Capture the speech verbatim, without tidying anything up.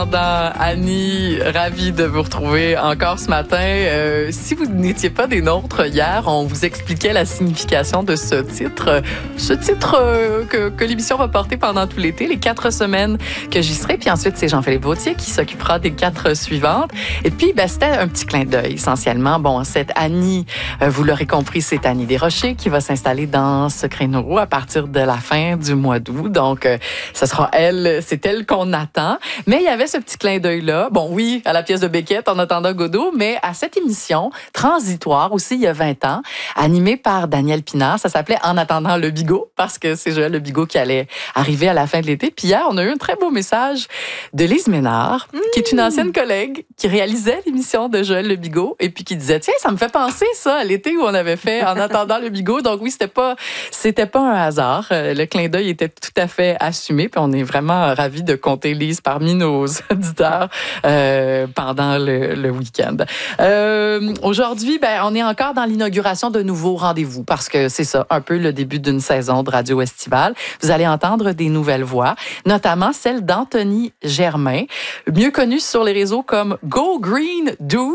Dans Annie, ravie de vous retrouver encore ce matin. Euh, si vous n'étiez pas des nôtres hier, on vous expliquait la signification de ce titre. Ce titre euh, que, que l'émission va porter pendant tout l'été, les quatre semaines que j'y serai. Puis ensuite, c'est Jean-Philippe Vautier qui s'occupera des quatre suivantes. Et puis, ben, c'était un petit clin d'œil, essentiellement. Bon, cette Annie, euh, vous l'aurez compris, c'est Annie Desrochers qui va s'installer dans ce créneau à partir de la fin du mois d'août. Donc, euh, ce sera elle, c'est elle qu'on attend. Mais il y avait ce petit clin d'œil-là. Bon, oui, à la pièce de Beckett, en attendant Godot, mais à cette émission transitoire aussi, il y a vingt ans, animée par Daniel Pinard. Ça s'appelait En attendant le Bigot, parce que c'est Joël Le Bigot qui allait arriver à la fin de l'été. Puis hier, on a eu un très beau message de Lise Ménard, mmh. qui est une ancienne collègue qui réalisait l'émission de Joël Le Bigot et puis qui disait, tiens, ça me fait penser ça à l'été où on avait fait En attendant le Bigot. Donc oui, c'était pas, c'était pas un hasard. Le clin d'œil était tout à fait assumé. Puis on est vraiment ravis de compter Lise parmi nos auditeurs euh, pendant le, le week-end. Euh, aujourd'hui, ben, on est encore dans l'inauguration de nouveaux rendez-vous parce que c'est ça, un peu le début d'une saison de radio estivale. Vous allez entendre des nouvelles voix, notamment celle d'Anthony Germain, mieux connu sur les réseaux comme Go Green Do.